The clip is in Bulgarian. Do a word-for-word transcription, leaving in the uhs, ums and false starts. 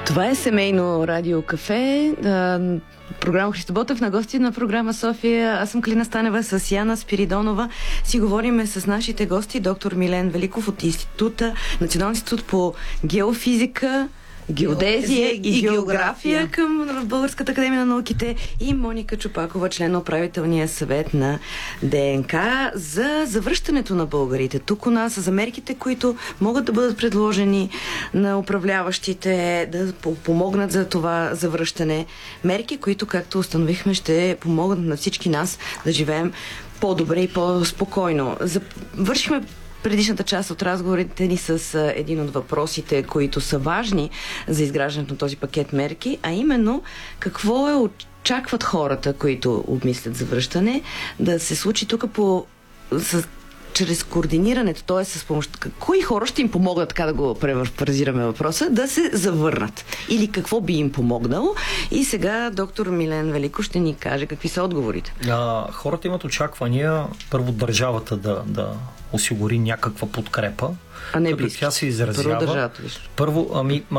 Това е семейно радио кафе. Програма Христо Ботев, на гости на програма София. Аз съм Клина Станева с Яна Спиридонова. Си говориме с нашите гости, доктор Милен Великов от Института, Национален институт по геофизика, геодезия и, и география към Българската академия на науките, и Моника Чупакова, член на управителния съвет на ДНК, за завръщането на българите тук у нас, за мерките, които могат да бъдат предложени на управляващите да помогнат за това завръщане. Мерки, които, както установихме, ще помогнат на всички нас да живеем по-добре и по-спокойно. Завършихме предишната част от разговорите ни с един от въпросите, които са важни за изграждането на този пакет мерки, а именно какво е очакват хората, които обмислят завръщане, да се случи тук по с, чрез координирането, т.е. с помощта. Кои хора ще им помогнат, така да го префразираме въпроса, да се завърнат? Или какво би им помогнало? И сега доктор Милен Великов ще ни каже какви са отговорите. А, хората имат очаквания първо държавата да, да осигури някаква подкрепа. А не близки. Тя се изразява. Първо държавата. Първо, ами,